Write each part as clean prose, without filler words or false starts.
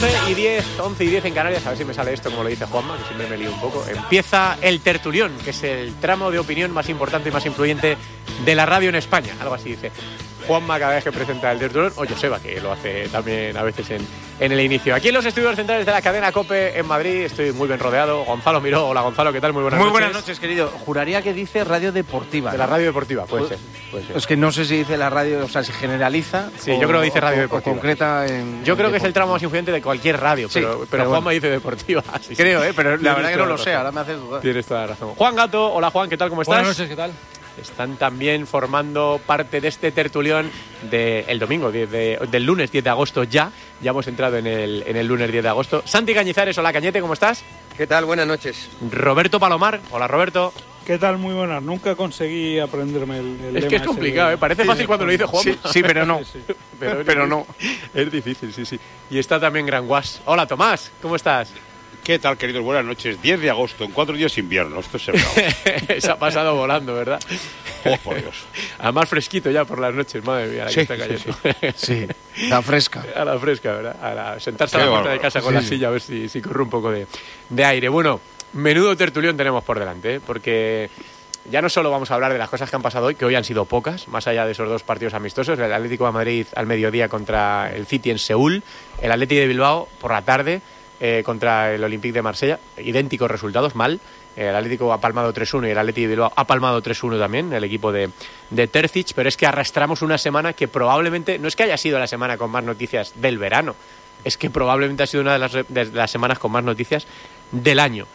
11:10 en Canarias. A ver si me sale esto como lo dice Juanma, que siempre me lío un poco. Empieza el tertulión, que es el tramo de opinión más importante y más influyente de la radio en España. Algo así dice Juanma cada vez que presenta el tertulión, o Joseba, que lo hace también a veces en el inicio. Aquí en los estudios centrales de la cadena COPE en Madrid, estoy muy bien rodeado. Gonzalo Miró. Hola, Gonzalo, ¿qué tal? Muy buenas noches. Muy buenas noches, querido. Juraría que dice radio deportiva. De la radio deportiva, puede ser. Es que no sé si dice la radio, o sea, si generaliza. Sí, yo creo que dice radio deportiva. O concreta en. Yo creo que es el tramo más influyente de cualquier radio, sí, pero Juanma dice deportiva. Sí, creo, pero la verdad que no lo sé, ahora me haces dudar. Tienes toda la razón. Juan Gato, hola Juan, ¿qué tal? ¿Cómo estás? Buenas noches, ¿qué tal? Están también formando parte de este tertulión del domingo, del lunes 10 de agosto ya. Ya hemos entrado en el lunes 10 de agosto. Santi Cañizares, hola Cañete, ¿cómo estás? ¿Qué tal? Buenas noches. Roberto Palomar, hola Roberto. ¿Qué tal? Muy buenas. Nunca conseguí aprenderme el Es lema que es complicado, ese Parece fácil cuando lo dice Juanma. Sí, pero no. Sí. Pero no. Es difícil, sí. Y está también Gran Guas. Hola Tomás, ¿cómo estás? ¿Qué tal, queridos? Buenas noches. 10 de agosto, en 4 días invierno. Esto se bravo. Se ha pasado volando, ¿verdad? Oh, por Dios. Además fresquito ya por las noches, madre mía, la que está cayendo. Sí, la fresca. A la fresca, ¿verdad? A sentarse a la puerta de casa con la silla a ver si corre un poco de aire. Bueno, menudo tertulión tenemos por delante, porque ya no solo vamos a hablar de las cosas que han pasado hoy, que hoy han sido pocas, más allá de esos dos partidos amistosos, el Atlético de Madrid al mediodía contra el City en Seúl, el Atleti de Bilbao por la tarde contra el Olympique de Marsella, idénticos resultados, mal. El Atlético ha palmado 3-1 y el Atleti de Bilbao ha palmado 3-1 también, el equipo de Terzic, pero es que arrastramos una semana que probablemente, no es que haya sido la semana con más noticias del verano, es que probablemente ha sido una de las semanas con más noticias del año.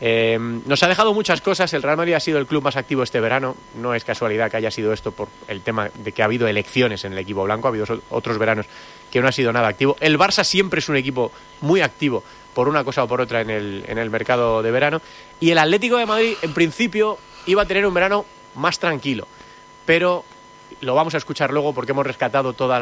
Nos ha dejado muchas cosas. El Real Madrid ha sido el club más activo este verano. No es casualidad que haya sido esto por el tema de que ha habido elecciones en el equipo blanco. Ha habido otros veranos que no ha sido nada activo. El Barça siempre es un equipo muy activo por una cosa o por otra en el mercado de verano. Y el Atlético de Madrid, en principio, iba a tener un verano más tranquilo. Pero lo vamos a escuchar luego porque hemos rescatado toda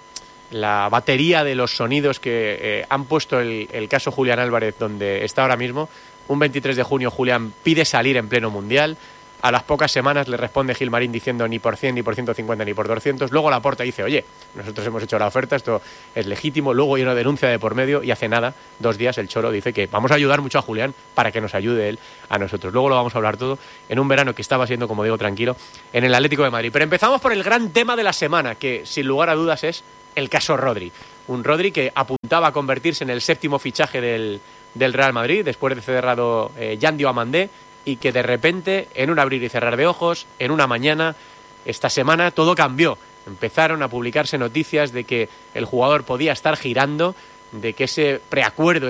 la batería de los sonidos que han puesto el caso Julián Álvarez donde está ahora mismo. Un 23 de junio Julián pide salir en pleno mundial. A las pocas semanas le responde Gilmarín diciendo ni por 100, ni por 150, ni por 200. Luego Laporta dice, oye, nosotros hemos hecho la oferta, esto es legítimo. Luego hay una denuncia de por medio y hace nada, 2 días, el Cholo dice que vamos a ayudar mucho a Julián para que nos ayude él a nosotros. Luego lo vamos a hablar todo en un verano que estaba siendo, como digo, tranquilo en el Atlético de Madrid. Pero empezamos por el gran tema de la semana, que sin lugar a dudas es el caso Rodri. Un Rodri que apuntaba a convertirse en el 7º fichaje del Real Madrid, después de cerrado Jan Diomandé, y que de repente, en un abrir y cerrar de ojos, en una mañana, esta semana, todo cambió. Empezaron a publicarse noticias de que el jugador podía estar girando, de que ese preacuerdo,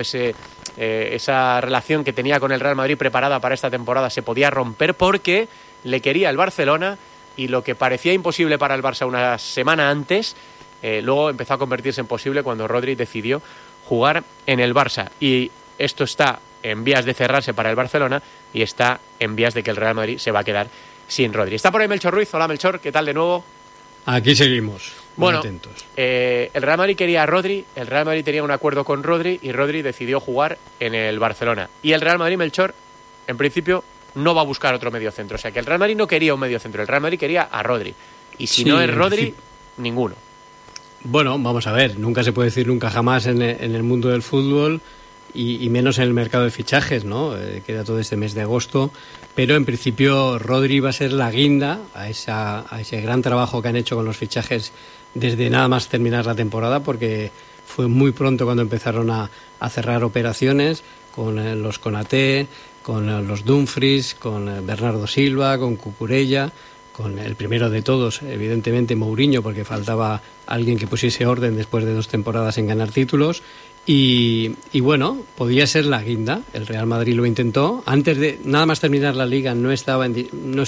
esa relación que tenía con el Real Madrid preparada para esta temporada se podía romper porque le quería el Barcelona, y lo que parecía imposible para el Barça una semana antes, luego empezó a convertirse en posible cuando Rodri decidió jugar en el Barça. Y esto está en vías de cerrarse para el Barcelona y está en vías de que el Real Madrid se va a quedar sin Rodri. Está por ahí Melchor Ruiz. Hola Melchor, ¿qué tal de nuevo? Aquí seguimos, bueno, atentos. El Real Madrid quería a Rodri, el Real Madrid tenía un acuerdo con Rodri y Rodri decidió jugar en el Barcelona. Y el Real Madrid, Melchor, en principio no va a buscar otro mediocentro. O sea que el Real Madrid no quería un mediocentro, el Real Madrid quería a Rodri. Y si no es Rodri, ninguno. Bueno, vamos a ver, nunca se puede decir nunca jamás en el mundo del fútbol y menos en el mercado de fichajes, ¿no? Queda todo este mes de agosto, pero en principio Rodri va a ser la guinda a ese gran trabajo que han hecho con los fichajes desde nada más terminar la temporada, porque fue muy pronto cuando empezaron a cerrar operaciones con los Konaté, con los Dumfries, con Bernardo Silva, con Cucurella, con el primero de todos, evidentemente Mourinho, porque faltaba alguien que pusiese orden después de 2 temporadas en ganar títulos. Y bueno, podía ser la guinda. El Real Madrid lo intentó. Antes de nada más terminar la Liga no estaban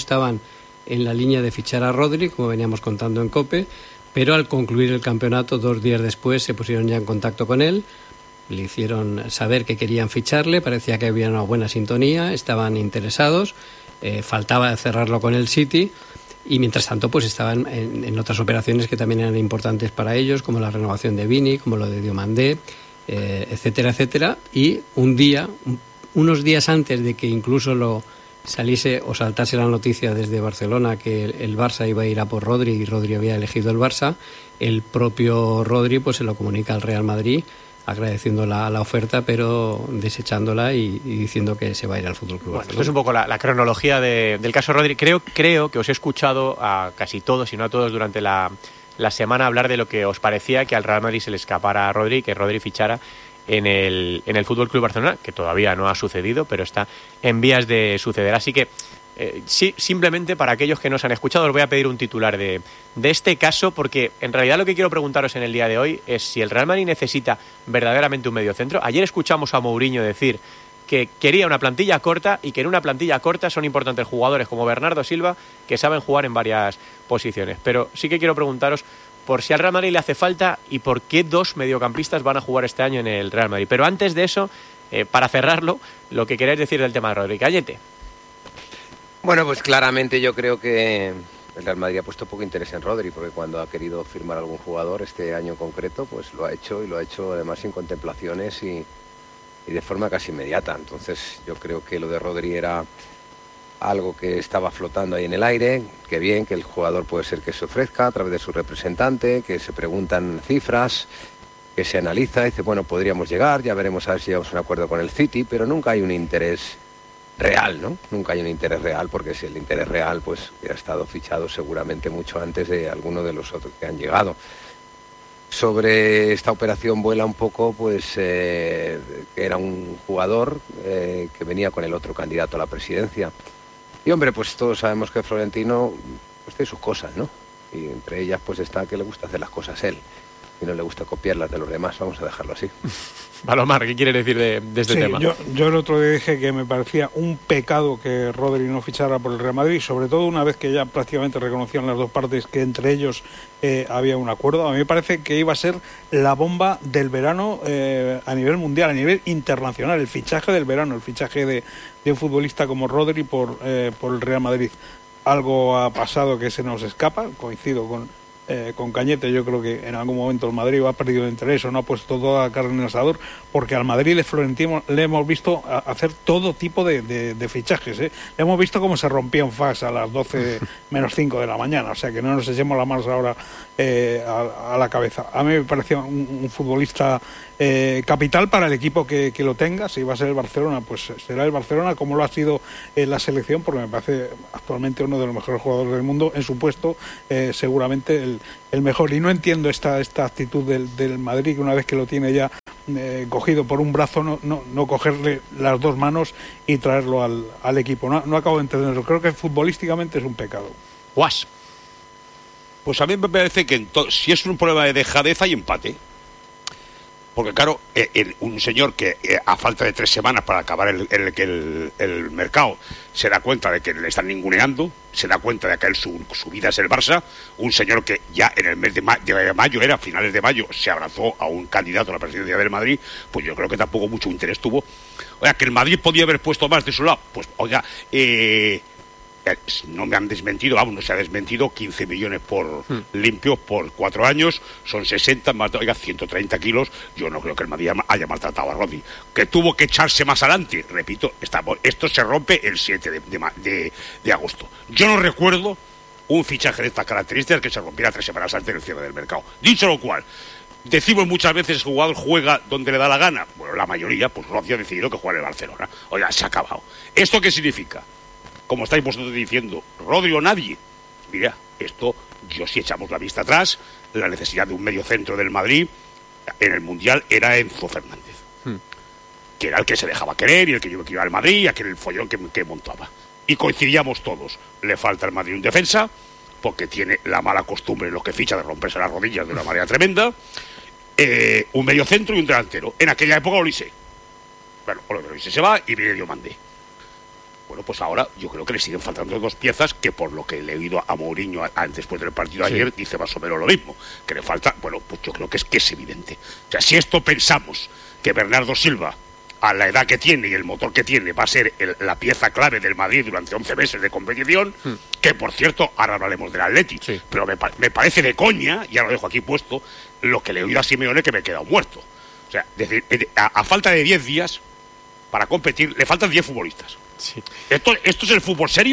en la línea de fichar a Rodri, como veníamos contando en COPE, pero al concluir el campeonato, 2 días después, se pusieron ya en contacto con él, le hicieron saber que querían ficharle, parecía que había una buena sintonía, estaban interesados, faltaba cerrarlo con el City. Y mientras tanto, pues estaban en otras operaciones que también eran importantes para ellos, como la renovación de Vini, como lo de Diomandé, etcétera, etcétera. Y unos días antes de que incluso saliese o saltase la noticia desde Barcelona que el Barça iba a ir a por Rodri y Rodri había elegido el Barça, el propio Rodri pues se lo comunica al Real Madrid agradeciendo la oferta, pero desechándola y diciendo que se va a ir al Fútbol Club Barcelona. Esto es un poco la cronología del caso Rodri. Creo que os he escuchado a casi todos, si no a todos, durante la semana hablar de lo que os parecía que al Real Madrid se le escapara a Rodri, que Rodri fichara en el Fútbol Club Barcelona, que todavía no ha sucedido, pero está en vías de suceder. Así que sí, simplemente para aquellos que nos han escuchado os voy a pedir un titular de este caso, porque en realidad lo que quiero preguntaros en el día de hoy es si el Real Madrid necesita verdaderamente un mediocentro. Ayer escuchamos a Mourinho decir que quería una plantilla corta y que en una plantilla corta son importantes jugadores como Bernardo Silva que saben jugar en varias posiciones. Pero sí que quiero preguntaros por si al Real Madrid le hace falta y por qué 2 mediocampistas van a jugar este año en el Real Madrid. Pero antes de eso, para cerrarlo, lo que queréis decir del tema de Rodri. Cayete. Bueno, pues claramente yo creo que el Real Madrid ha puesto poco interés en Rodri, porque cuando ha querido firmar algún jugador este año en concreto, pues lo ha hecho, y lo ha hecho además sin contemplaciones y de forma casi inmediata. Entonces yo creo que lo de Rodri era algo que estaba flotando ahí en el aire, que bien, que el jugador puede ser que se ofrezca a través de su representante, que se preguntan cifras, que se analiza, dice, bueno, podríamos llegar, ya veremos a ver si llegamos a un acuerdo con el City, pero nunca hay un interés real, ¿no? Nunca hay un interés real, porque si el interés real pues hubiera estado fichado seguramente mucho antes de alguno de los otros que han llegado. Sobre esta operación vuela un poco, pues que era un jugador que venía con el otro candidato a la presidencia. Y hombre, pues todos sabemos que Florentino pues tiene sus cosas, ¿no? Y entre ellas pues está que le gusta hacer las cosas él. Y no le gusta copiarlas de los demás, vamos a dejarlo así. Palomar, ¿qué quieres decir de este tema? Yo el otro día dije que me parecía un pecado que Rodri no fichara por el Real Madrid, sobre todo una vez que ya prácticamente reconocían las dos partes que entre ellos había un acuerdo. A mí me parece que iba a ser la bomba del verano a nivel mundial, a nivel internacional, el fichaje del verano, el fichaje de un futbolista como Rodri por el Real Madrid. Algo ha pasado que se nos escapa, coincido con Cañete. Yo creo que en algún momento el Madrid ha perdido el interés o no ha puesto toda la carne en el asador, porque al Madrid de Florentino le hemos visto hacer todo tipo de fichajes, ¿eh? Le hemos visto cómo se rompía un fax a las 12 menos 5 de la mañana, o sea que no nos echemos las manos ahora a la cabeza. A mí me parecía un futbolista capital para el equipo que lo tenga. Si va a ser el Barcelona, pues será el Barcelona, como lo ha sido en la selección, porque me parece actualmente uno de los mejores jugadores del mundo en su puesto, seguramente el mejor. Y no entiendo esta actitud del Madrid, que una vez que lo tiene ya cogido por un brazo, no cogerle las dos manos y traerlo al equipo. No acabo de entenderlo. Creo que futbolísticamente es un pecado. Guas. Pues a mí me parece que si es un problema de dejadez hay empate. Porque claro, un señor que a falta de 3 semanas para acabar el mercado se da cuenta de que le están ninguneando, se da cuenta de que su vida es el Barça, un señor que ya en el mes de mayo, a finales de mayo, se abrazó a un candidato a la presidencia del Madrid, pues yo creo que tampoco mucho interés tuvo. Oiga, que el Madrid podía haber puesto más de su lado, pues oiga, no me han desmentido, vamos, no se ha desmentido, 15 millones limpios por 4 años, son 60, más, oiga, 130 kilos, yo no creo que el Madrid haya maltratado a Rodri. Que tuvo que echarse más adelante, repito, esto se rompe el 7 de agosto. Yo no recuerdo un fichaje de estas características que se rompiera 3 semanas antes del cierre del mercado. Dicho lo cual, decimos muchas veces el jugador juega donde le da la gana. Bueno, la mayoría, pues Rodri ha decidido que juegue en el Barcelona. Oiga, se ha acabado. ¿Esto qué significa? Como estáis vosotros diciendo, Rodri o nadie. Mira, esto, yo si echamos la vista atrás, la necesidad de un medio centro del Madrid en el Mundial era Enzo Fernández, que era el que se dejaba querer y el que iba al Madrid y aquel follón que montaba. Y coincidíamos todos, le falta al Madrid un defensa, porque tiene la mala costumbre en los que ficha de romperse las rodillas de una manera tremenda, un medio centro y un delantero. En aquella época Olise. Bueno, Olise se va y viene Diomandé. Bueno, pues ahora yo creo que le siguen faltando 2 piezas que, por lo que he leído a Mourinho después del partido de ayer, dice más o menos lo mismo, que le falta. Bueno, pues yo creo que es evidente. O sea, si esto pensamos que Bernardo Silva, a la edad que tiene y el motor que tiene, va a ser la pieza clave del Madrid durante 11 meses de competición, que por cierto, ahora hablaremos del Atleti, pero me parece de coña, ya lo dejo aquí puesto, lo que le he oído a Simeone, que me he quedado muerto. O sea, decir, a falta de 10 días para competir, le faltan 10 futbolistas. Sí. ¿Esto es el fútbol serio?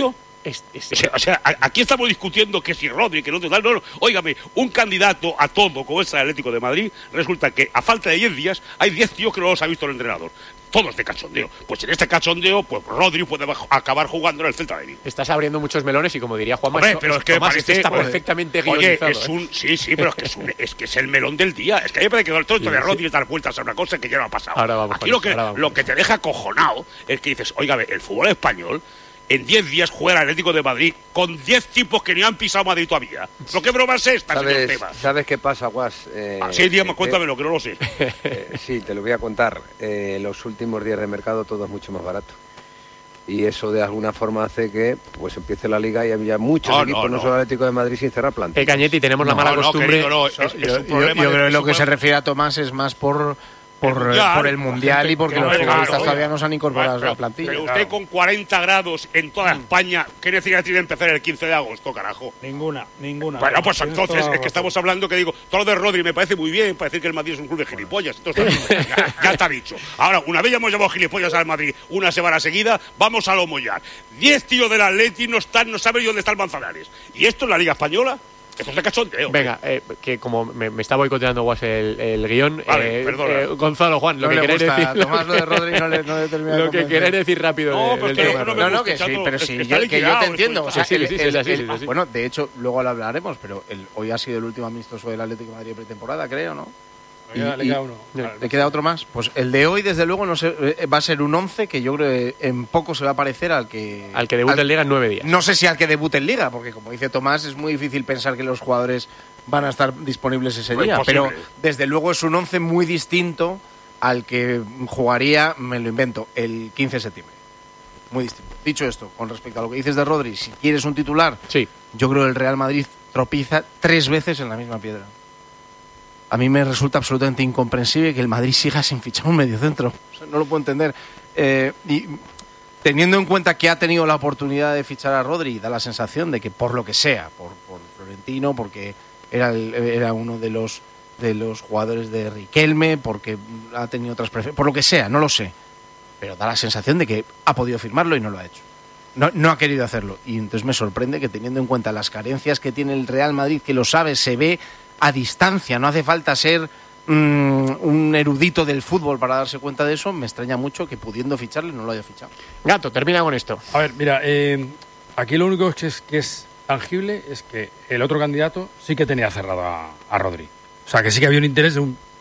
O sea, aquí estamos discutiendo que si Rodri, que no total, no. Óigame, un candidato a todo como es el Atlético de Madrid, resulta que a falta de 10 días hay 10 tíos que no los ha visto el entrenador. Todos de cachondeo. Pues en este cachondeo, pues Rodri puede acabar jugando en el Celta de Vigo. Estás abriendo muchos melones y como diría Juanma, pero es que Tomás, parece, está perfectamente guionizado. Sí, pero es que es el melón del día. Es que a mí me parece que el trozo de Rodri es dar vueltas a una cosa que ya no ha pasado. Ahora vamos aquí lo que te deja acojonado es que dices, óigame, el fútbol español en 10 días juega el Atlético de Madrid con 10 tipos que ni han pisado Madrid todavía. ¿Lo que broma es esta, señor Tebas? ¿Sabes qué pasa, Guas? Sí, dígame, cuéntamelo, que no lo sé. Sí, te lo voy a contar. Los últimos días de mercado todo es mucho más barato. Y eso de alguna forma hace que pues empiece la liga y haya muchos equipos, no solo el Atlético de Madrid, sin cerrar plantillas. Cañete, tenemos la mala costumbre. Yo creo que lo que se refiere a Tomás es más por el Mundial y porque los futbolistas todavía no se han incorporado a la plantilla. Pero usted con 40 grados en toda España, ¿qué necesidad tiene de empezar el 15 de agosto, carajo? Ninguna. Bueno, pues entonces es que estamos hablando que digo, todo lo de Rodri me parece muy bien, para decir que el Madrid es un club de gilipollas. Entonces, ya está dicho. Ahora, una vez ya hemos llamado gilipollas al Madrid una semana seguida, vamos a lo mollar. 10 tíos del Atleti no saben dónde está el Manzanares. ¿Y esto en la Liga Española? Esto es de cachondeo. Venga, que como me está boicoteando Guas el guión, vale, perdona. Gonzalo, Juan, lo que queréis decir... Tomás, lo de Rodri no le termina lo que queréis decir rápido. Que sí, que yo te entiendo. Sí. Bueno, de hecho, luego lo hablaremos, pero hoy ha sido el último amistoso del Atlético de Madrid de pretemporada, creo, ¿no? Le queda uno. ¿Le queda otro más? Pues el de hoy, desde luego, no sé, va a ser un 11 que yo creo que en poco se va a parecer al que debute en Liga en 9 días. No sé si al que debute en Liga, porque como dice Tomás, es muy difícil pensar que los jugadores van a estar disponibles ese día. Pero desde luego es un 11 muy distinto al que jugaría, me lo invento, el 15 de septiembre. Muy distinto. Dicho esto, con respecto a lo que dices de Rodri, si quieres un titular, sí, yo creo que el Real Madrid tropieza 3 veces en la misma piedra. A mí me resulta absolutamente incomprensible que el Madrid siga sin fichar un mediocentro. O sea, no lo puedo entender. Y teniendo en cuenta que ha tenido la oportunidad de fichar a Rodri, da la sensación de que por lo que sea, por Florentino, porque era uno de los jugadores de Riquelme, porque ha tenido otras preferencias, por lo que sea, no lo sé. Pero da la sensación de que ha podido firmarlo y no lo ha hecho. No ha querido hacerlo. Y entonces me sorprende que, teniendo en cuenta las carencias que tiene el Real Madrid, que lo sabe, se ve a distancia, no hace falta ser un erudito del fútbol para darse cuenta de eso, me extraña mucho que pudiendo ficharle no lo haya fichado. Gato, termina con esto. A ver, mira, aquí lo único que es tangible es que el otro candidato sí que tenía cerrado a Rodri. O sea, que sí que había un interés de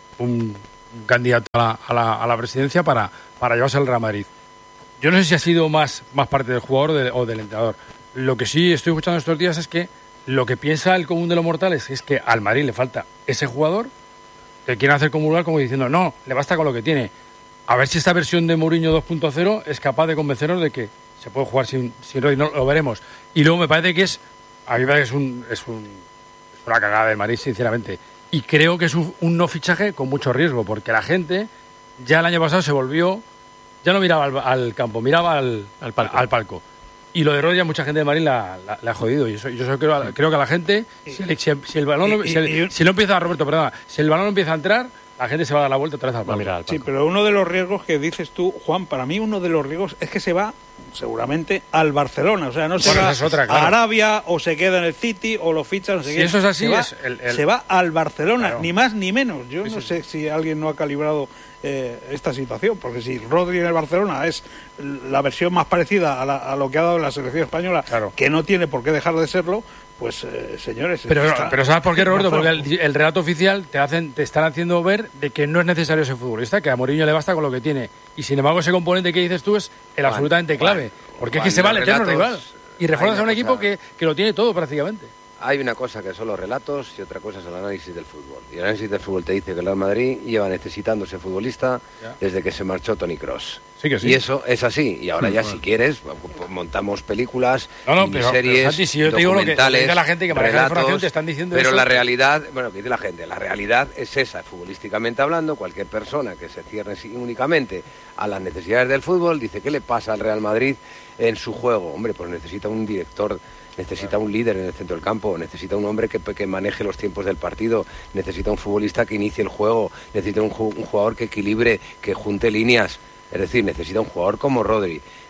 un candidato a la presidencia para llevarse al Real Madrid. Yo no sé si ha sido más parte del jugador o del entrenador. Lo que sí estoy escuchando estos días es que lo que piensa el común de los mortales es que al Madrid le falta ese jugador, que quieren hacer comulgar como diciendo, no, le basta con lo que tiene. A ver si esta versión de Mourinho 2.0 es capaz de convencernos de que se puede jugar sin Rodri, no lo veremos. Y luego me parece que a mí me parece que es una cagada del Madrid, sinceramente. Y creo que es un no fichaje con mucho riesgo, porque la gente ya el año pasado se volvió, ya no miraba al campo, miraba al palco. Y lo de Rodri, mucha gente de Madrid la ha jodido. Y yo creo que a la gente, si el balón si no empieza, Roberto, perdona, si el balón empieza a entrar, la gente se va a dar la vuelta otra vez al palco. Sí, pero uno de los riesgos que dices tú, Juan, para mí uno de los riesgos es que se va seguramente al Barcelona. O sea, no se va a Arabia, o se queda en el City, o lo ficha, no sé qué. Si eso es así, se va al Barcelona, claro, ni más ni menos. Yo no sé si alguien no ha calibrado esta situación, porque si Rodri en el Barcelona es la versión más parecida a lo que ha dado la selección española, claro, que no tiene por qué dejar de serlo, pues señores... Pero ¿sabes por qué, Roberto? Porque el relato oficial te están haciendo ver de que no es necesario ese futbolista, que a Mourinho le basta con lo que tiene. Y sin embargo ese componente que dices tú es el absolutamente clave. Porque es que se va al eterno rival. Y refuerzas a un equipo que lo tiene todo prácticamente. Hay una cosa que son los relatos y otra cosa es el análisis del fútbol. Y el análisis del fútbol te dice que el Real Madrid lleva necesitando ese futbolista desde que se marchó Toni Kroos. Sí que sí. Y eso es así. Y ahora ya, si quieres, pues montamos películas, miniseries, Santi, si yo te digo lo que dice la gente que maneja la información, te están diciendo pero eso. La realidad, bueno, que dice la gente, la realidad es esa, futbolísticamente hablando. Cualquier persona que se cierre únicamente a las necesidades del fútbol dice, ¿qué le pasa al Real Madrid en su juego? Hombre, pues necesita un director, necesita un líder en el centro del campo, necesita un hombre que maneje los tiempos del partido, necesita un futbolista que inicie el juego, necesita un jugador que equilibre, que junte líneas. Es decir, necesita un jugador como Rodri.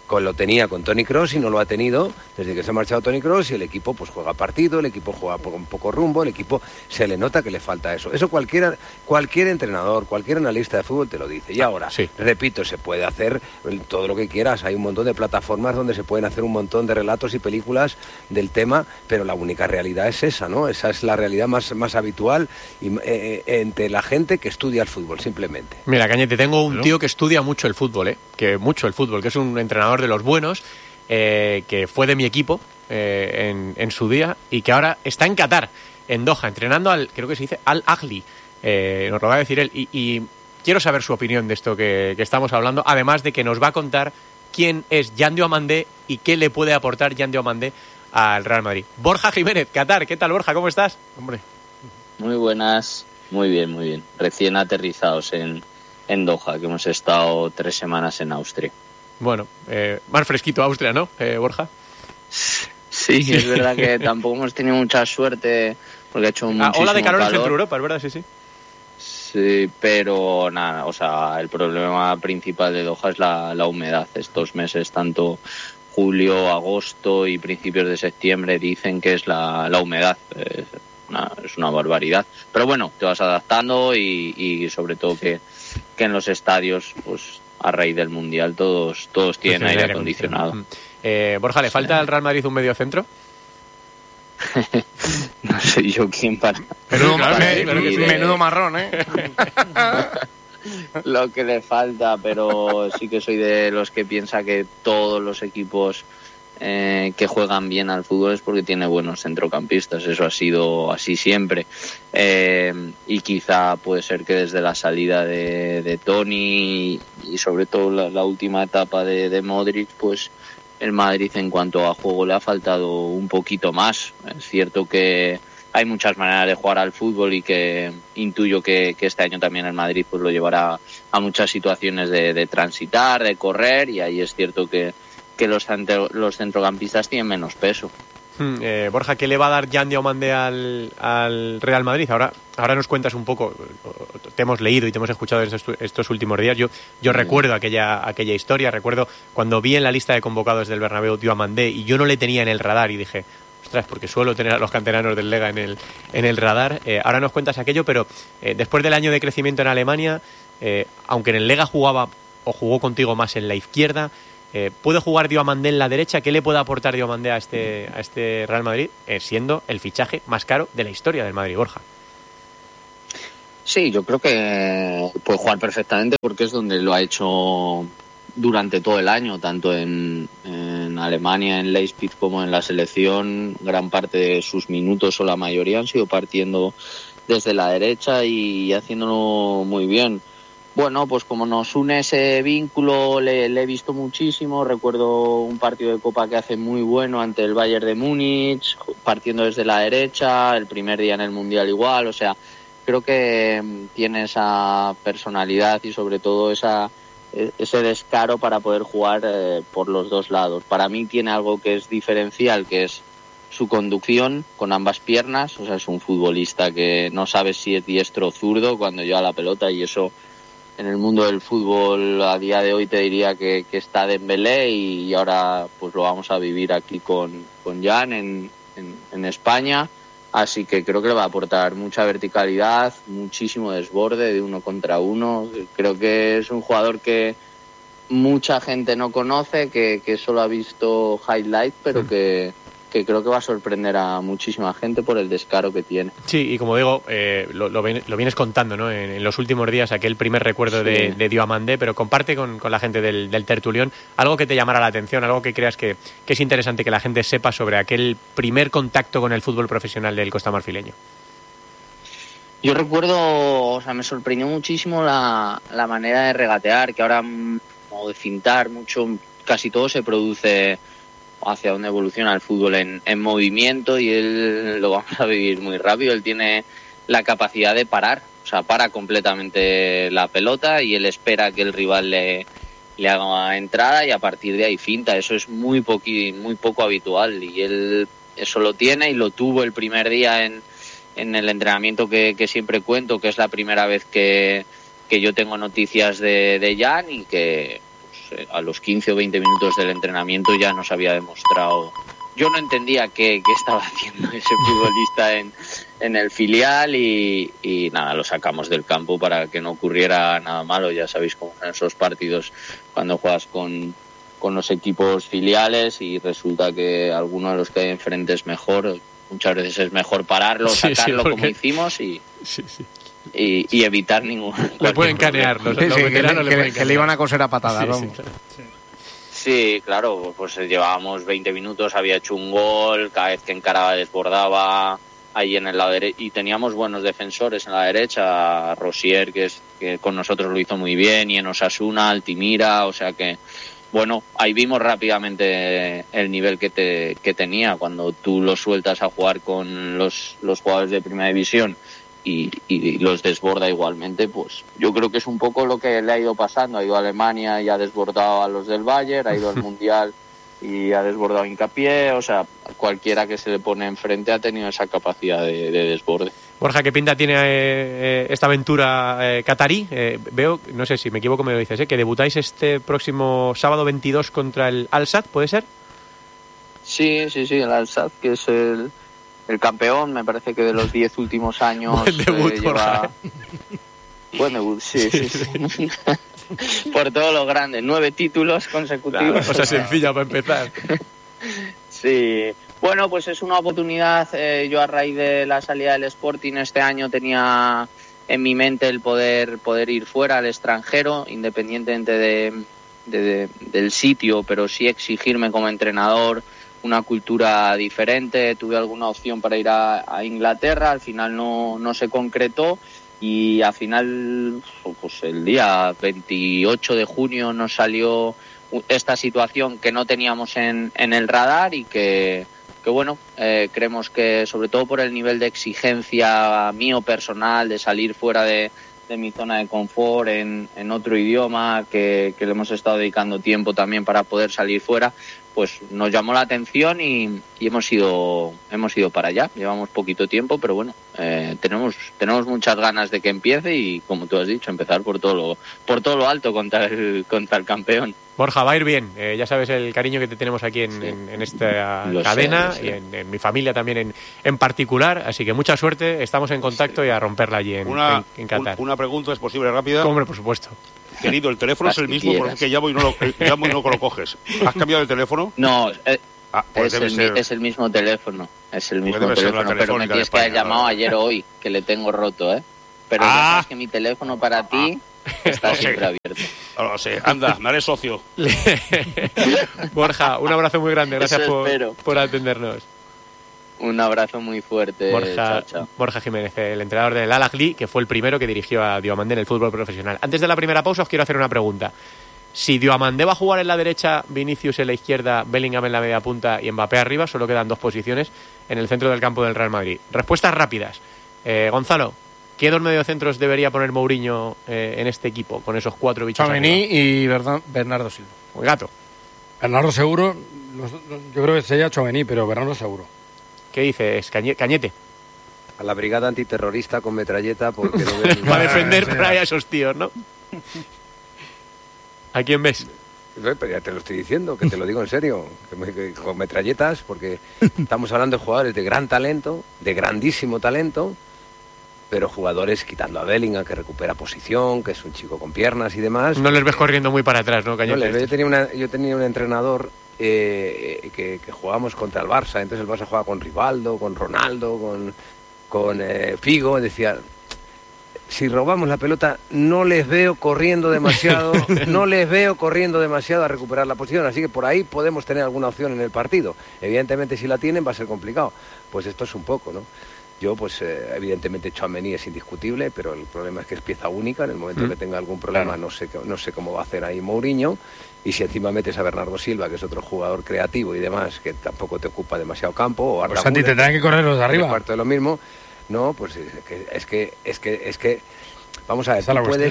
lo tenía con Toni Kroos y no lo ha tenido desde que se ha marchado Toni Kroos, y el equipo pues juega partido, el equipo juega con poco rumbo, el equipo se le nota que le falta eso. Eso cualquier entrenador, cualquier analista de fútbol te lo dice. Y ahora, repito, se puede hacer todo lo que quieras, hay un montón de plataformas donde se pueden hacer un montón de relatos y películas del tema, pero la única realidad es esa, ¿no? Esa es la realidad más habitual entre la gente que estudia el fútbol, simplemente. Mira, Cañete, tengo un tío que estudia mucho el fútbol, que es un entrenador de los buenos, que fue de mi equipo en su día y que ahora está en Qatar, en Doha, entrenando creo que se dice Al Ahly, nos lo va a decir él, y quiero saber su opinión de esto que estamos hablando, además de que nos va a contar quién es Yan Diomandé y qué le puede aportar Yan Diomandé al Real Madrid. Borja Jiménez, Qatar, ¿qué tal, Borja? ¿Cómo estás? Hombre. Muy buenas, muy bien. Recién aterrizados en Doha, que hemos estado 3 semanas en Austria. Bueno, más fresquito Austria, ¿no, Borja? Sí, es verdad que tampoco hemos tenido mucha suerte porque ha hecho muchísimo ola de calor en calor. Centro Europa, es verdad, sí. Sí, pero nada, o sea, el problema principal de Doha es la humedad. Estos meses, tanto julio, agosto y principios de septiembre, dicen que es la humedad. Es una barbaridad. Pero bueno, te vas adaptando y sobre todo que en los estadios, pues a raíz del Mundial, todos tienen aire acondicionado. Borja, ¿le falta al Real Madrid un medio centro? No sé yo quién para... Menudo marrón, Lo que le falta, pero sí que soy de los que piensa que todos los equipos que juegan bien al fútbol es porque tiene buenos centrocampistas. Eso ha sido así siempre, y quizá puede ser que desde la salida de Toni y sobre todo la última etapa de Modric, pues el Madrid en cuanto a juego le ha faltado un poquito más. Es cierto que hay muchas maneras de jugar al fútbol y que intuyo que este año también el Madrid pues lo llevará a muchas situaciones de transitar, de correr, y ahí es cierto que los centrocampistas tienen menos peso. Borja, ¿qué le va a dar Yan Diomandé al Real Madrid? Ahora nos cuentas un poco, te hemos leído y te hemos escuchado estos últimos días. Yo recuerdo aquella historia, recuerdo cuando vi en la lista de convocados del Bernabéu Diomandé y yo no le tenía en el radar y dije, ostras, porque suelo tener a los canteranos del Lega en el radar. Ahora nos cuentas aquello, pero después del año de crecimiento en Alemania, aunque en el Lega jugó contigo más en la izquierda, ¿puede jugar Diomandé en la derecha? ¿Qué le puede aportar Diomandé a este Real Madrid, siendo el fichaje más caro de la historia del Madrid, Borja? Sí, yo creo que puede jugar perfectamente porque es donde lo ha hecho durante todo el año, tanto en Alemania, en Leipzig, como en la selección. Gran parte de sus minutos o la mayoría han sido partiendo desde la derecha y haciéndolo muy bien. Bueno, pues como nos une ese vínculo, le he visto muchísimo. Recuerdo un partido de Copa que hace muy bueno ante el Bayern de Múnich, partiendo desde la derecha, el primer día en el Mundial igual. O sea, creo que tiene esa personalidad y sobre todo ese descaro para poder jugar por los dos lados. Para mí tiene algo que es diferencial, que es su conducción con ambas piernas. O sea, es un futbolista que no sabe si es diestro o zurdo cuando lleva la pelota, y eso en el mundo del fútbol a día de hoy te diría que está Dembélé, y ahora pues lo vamos a vivir aquí con Yan en España. Así que creo que le va a aportar mucha verticalidad, muchísimo desborde de 1 contra 1. Creo que es un jugador que mucha gente no conoce, que solo ha visto highlight, pero que creo que va a sorprender a muchísima gente por el descaro que tiene. Sí, y como digo, lo vienes contando, ¿no? En los últimos días, aquel primer recuerdo de Diomandé, pero comparte con la gente del tertulión algo que te llamara la atención, algo que creas que es interesante que la gente sepa sobre aquel primer contacto con el fútbol profesional del costamarfileño. Yo recuerdo, o sea, me sorprendió muchísimo la manera de regatear, que ahora, o de fintar mucho, casi todo se produce hacia dónde evoluciona el fútbol en movimiento, y él lo vamos a vivir muy rápido. Él tiene la capacidad de parar, o sea, para completamente la pelota y él espera que el rival le haga entrada y a partir de ahí finta. Eso es muy poco habitual y él eso lo tiene y lo tuvo el primer día en el entrenamiento que siempre cuento, que es la primera vez que yo tengo noticias de Yan, y que a los 15 o 20 minutos del entrenamiento ya nos había demostrado. Yo no entendía qué estaba haciendo ese futbolista en el filial y nada, lo sacamos del campo para que no ocurriera nada malo. Ya sabéis cómo son esos partidos cuando juegas con los equipos filiales y resulta que alguno de los que hay enfrente es mejor. Muchas veces es mejor pararlo, sacarlo como hicimos y evitar ningún... Le pueden canear, los veteranos que le iban a coser a patadas, vamos. Claro. Sí, claro, pues llevábamos 20 minutos, había hecho un gol, cada vez que encaraba desbordaba ahí en el lado derecho y teníamos buenos defensores en la derecha, Rosier que con nosotros lo hizo muy bien, y en Osasuna, Altimira, o sea que bueno, ahí vimos rápidamente el nivel que tenía. Cuando tú lo sueltas a jugar con los jugadores de primera división y los desborda igualmente, pues yo creo que es un poco lo que le ha ido pasando. Ha ido a Alemania y ha desbordado a los del Bayern, ha ido al Mundial y ha desbordado Hincapié. O sea, cualquiera que se le pone enfrente ha tenido esa capacidad de desborde. Borja, ¿qué pinta tiene esta aventura catarí? Veo, no sé si me equivoco, me lo dices, que debutáis este próximo sábado 22 contra el Al-Sadd, ¿puede ser? Sí, el Al-Sadd, que es el campeón, me parece que de los 10 últimos años. Buen debut, Borja. Buen debut, sí. Por todo lo grande, 9 títulos consecutivos. Claro, cosa sencilla para empezar. Sí. Bueno, pues es una oportunidad. Yo a raíz de la salida del Sporting este año tenía en mi mente el poder ir fuera al extranjero, independientemente del sitio, pero sí exigirme como entrenador una cultura diferente. Tuve alguna opción para ir a Inglaterra, al final no se concretó y al final pues el día 28 de junio nos salió esta situación que no teníamos en el radar y que bueno, creemos que sobre todo por el nivel de exigencia mío personal, de salir fuera de mi zona de confort en otro idioma, que le hemos estado dedicando tiempo también para poder salir fuera, pues nos llamó la atención y hemos ido para allá. Llevamos poquito tiempo, pero bueno, tenemos muchas ganas de que empiece y, como tú has dicho, empezar por todo lo alto contra el campeón. Borja, va a ir bien. Ya sabes el cariño que te tenemos aquí en esta cadena y en mi familia también en particular. Así que mucha suerte. Estamos en contacto y a romperla allí en Qatar. Una pregunta, ¿es posible rápida? Hombre, por supuesto. Querido, el teléfono es el mismo porque es que llamo y no lo coges. ¿Has cambiado el teléfono? No, es el mismo teléfono. Es el mismo teléfono, pero me tienes que haber llamado ayer o hoy, que le tengo roto, ¿eh? Pero ya sabes que mi teléfono para ti está siempre abierto. No lo sé. Anda, me haré socio. Borja, un abrazo muy grande. Gracias por atendernos. Un abrazo muy fuerte. Chao. Borja Jiménez, el entrenador del Al-Ahly, que fue el primero que dirigió a Diomandé en el fútbol profesional. Antes de la primera pausa os quiero hacer una pregunta. Si Diomandé va a jugar en la derecha, Vinicius en la izquierda, Bellingham en la media punta y Mbappé arriba, solo quedan 2 posiciones en el centro del campo del Real Madrid. Respuestas rápidas. Gonzalo, ¿qué 2 mediocentros debería poner Mourinho en este equipo, con esos 4 bichos? Tchouaméni y Bernardo Silva. El gato. Bernardo seguro, yo creo que sería Tchouaméni, pero Bernardo seguro. ¿Qué dices, Cañete? A la brigada antiterrorista con metralleta porque no veo para defender por ahí a esos tíos, ¿no? ¿A quién ves? Pero ya te lo estoy diciendo, que te lo digo en serio, que con metralletas, porque estamos hablando de jugadores de gran talento, de grandísimo talento, pero jugadores quitando a Bellingham, que recupera posición, que es un chico con piernas y demás. No les ves corriendo muy para atrás, ¿no, Cañete? No, yo tenía un entrenador que jugábamos contra el Barça, entonces el Barça jugaba con Rivaldo, con Ronaldo, con Figo, decía, si robamos la pelota no les veo corriendo demasiado a recuperar la posición, así que por ahí podemos tener alguna opción en el partido. Evidentemente si la tienen va a ser complicado. Pues esto es un poco, ¿no? Yo, pues evidentemente Tchouaméni es indiscutible, pero el problema es que es pieza única. En el momento que tenga algún problema, no sé cómo va a hacer ahí Mourinho. Y si encima metes a Bernardo Silva, que es otro jugador creativo y demás, que tampoco te ocupa demasiado campo, o pues Santi, tendrán que correr los de arriba. Cuarto de lo mismo. No, pues es que vamos a ver,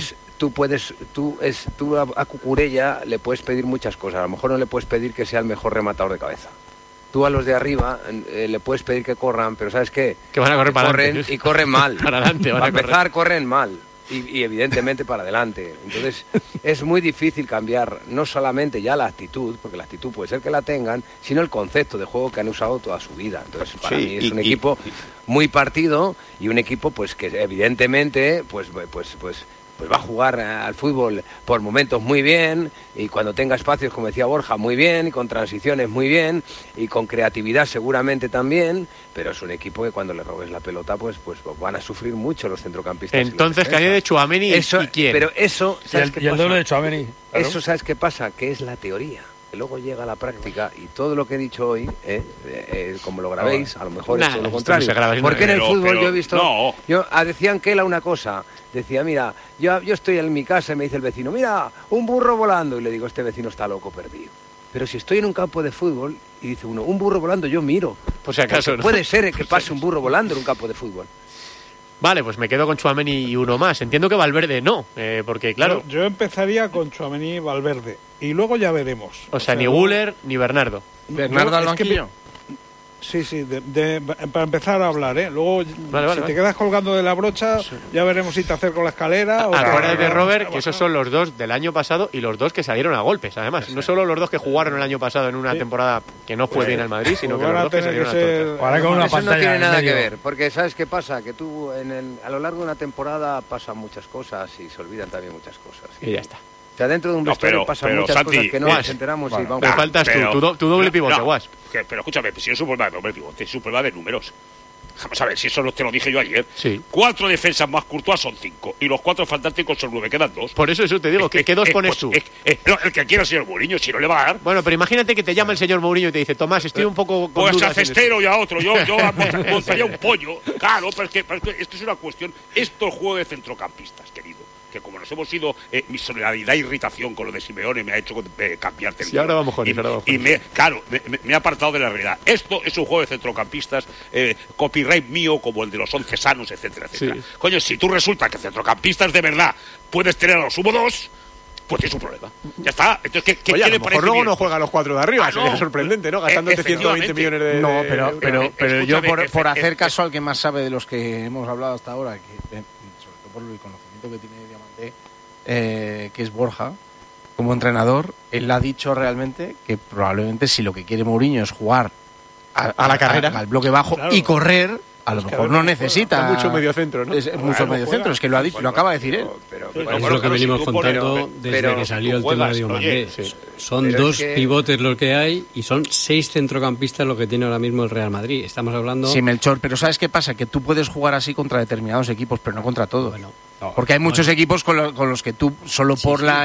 tú a Cucurella le puedes pedir muchas cosas. A lo mejor no le puedes pedir que sea el mejor rematador de cabeza. Tú a los de arriba le puedes pedir que corran, pero ¿sabes qué? Que van a correr para adelante. Y corren mal. Para adelante, para empezar, corren mal. y evidentemente para adelante. Entonces es muy difícil cambiar no solamente ya la actitud, porque la actitud puede ser que la tengan, sino el concepto de juego que han usado toda su vida. Entonces para mí es un equipo muy partido y un equipo pues que evidentemente pues va a jugar al fútbol por momentos muy bien, y cuando tenga espacios, como decía Borja, muy bien, y con transiciones muy bien, y con creatividad seguramente también, pero es un equipo que cuando le robes la pelota pues van a sufrir mucho los centrocampistas. Entonces, que hay de Tchouaméni y quién. Pero eso, ¿sabes qué pasa? Y el doble de Tchouaméni. Claro. Eso, ¿sabes qué pasa? Que es la teoría. Que luego llega la práctica y todo lo que he dicho hoy, como lo grabéis, a lo mejor es todo lo contrario. Porque en el fútbol yo he visto... No. Decían que era una cosa. Decía, mira, yo estoy en mi casa y me dice el vecino, mira, un burro volando. Y le digo, este vecino está loco, perdido. Pero si estoy en un campo de fútbol y dice uno, un burro volando, yo miro. Por si acaso, ¿no? Puede ser que pase un burro volando en un campo de fútbol. Vale, pues me quedo con Tchouaméni y uno más. Entiendo que Valverde no, porque claro... Yo empezaría con Tchouaméni y Valverde, y luego ya veremos. O sea, ni Güler ni Bernardo. ¿Bernardo al banquillo? Sí, para empezar a hablar, ¿eh? Luego, si te quedas colgando de la brocha, ya veremos si te acerco la escalera o... Acuérdate, Robert, que esos son los dos del año pasado y los dos que salieron a golpes, además. No solo los dos que jugaron el año pasado en una temporada que no fue bien al Madrid, sino que los dos que salieron a tortas. Eso no tiene nada que ver, porque ¿sabes qué pasa? Que tú, a lo largo de una temporada pasan muchas cosas y se olvidan también muchas cosas. Y ya está. O sea, dentro de un vestuario pasan muchas cosas que no nos enteramos y vamos... Pero faltas tu doble pivote, Guas. Pero escúchame, si es un problema de doble pivote, es un problema de números. Vamos a ver, si eso te lo dije yo ayer. Sí. 4 defensas más Courtois son 5 y los 4 fantásticos son 9, quedan 2. Por eso te digo, ¿qué dos pones tú? El que quiera el señor Mourinho, si no le va a dar. Bueno, pero imagínate que te llama el señor Mourinho y te dice, Tomás, estoy un poco con pues dudas a Cestero y a otro, yo montaría un pollo. Claro, pero es que es una cuestión. Esto es juego de centrocampistas, querido. Que como nos hemos ido, mi solidaridad e irritación con lo de Simeone me ha hecho cambiarte el sí, ahora vamos con eso. Y me he apartado de la realidad. Esto es un juego de centrocampistas, copyright mío, como el de los 11 sanos, etcétera, etcétera. Sí. Coño, si tú resulta que centrocampistas de verdad puedes tener a los sumo 2, pues es un problema. Ya está. Entonces, ¿qué Oye, le parece? Luego bien? No juega a los cuatro de arriba, sería sorprendente, ¿no? Gastándote 120 millones de... No, pero yo por hacer caso al que más sabe de los que hemos hablado hasta ahora, que sobre todo por el conocimiento que tiene Diamante, que es Borja, como entrenador, él ha dicho realmente que probablemente si lo que quiere Mourinho es jugar a la carrera, al bloque bajo, claro, y correr, a lo mejor no necesita mucho mediocentro, ¿no? Es mucho mediocentro, es que lo ha dicho, lo acaba de decir él. Es lo que venimos contando desde que salió el tema de Diomandé. Son dos pivotes los que hay y son 6 centrocampistas lo que tiene ahora mismo el Real Madrid. Estamos hablando... Sí, Melchor, pero ¿sabes qué pasa? Que tú puedes jugar así contra determinados equipos, pero no contra todos. Bueno, porque hay muchos equipos con los que tú, solo por la